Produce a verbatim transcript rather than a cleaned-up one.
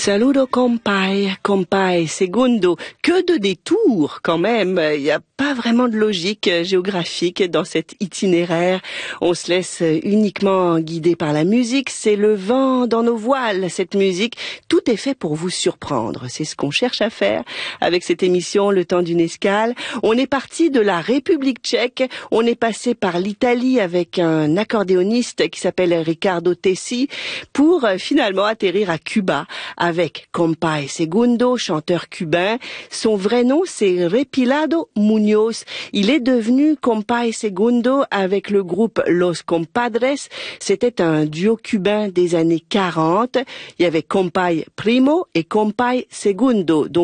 Saludo compay, compay, segundo. Que de détours quand même. Il n'y a pas vraiment de logique géographique dans cet itinéraire. On se laisse uniquement guider par la musique. C'est le vent dans nos voiles, cette musique. Tout est fait pour vous surprendre. C'est ce qu'on cherche à faire avec cette émission Le Temps d'une escale. On est parti de la République tchèque. On est passé par l'Italie avec un accordéoniste qui s'appelle Riccardo Tessi pour finalement atterrir à Cuba avec Compay Segundo, chanteur cubain. Son vrai nom, c'est Repilado Muñoz. Il est devenu Compay Segundo avec le groupe Los Compadres. C'était un duo cubain des années quarante. Il y avait Compay Primo et Compay Segundo. Donc